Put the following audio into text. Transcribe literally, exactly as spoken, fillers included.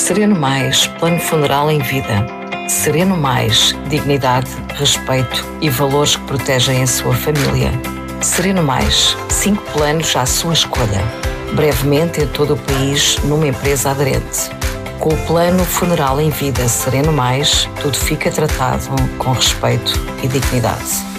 Sereno Mais, plano funeral em vida. Sereno Mais, dignidade, respeito e valores que protegem a sua família. Sereno Mais, cinco planos à sua escolha. Brevemente em todo o país, numa empresa aderente. Com o plano funeral em vida Sereno Mais, tudo fica tratado com respeito e dignidade.